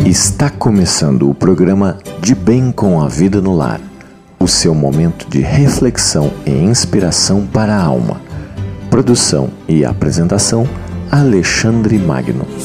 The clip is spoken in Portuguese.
Está começando o programa De Bem com a Vida no Lar, o seu momento de reflexão e inspiração para a alma. Produção e apresentação, Alexandre Magno.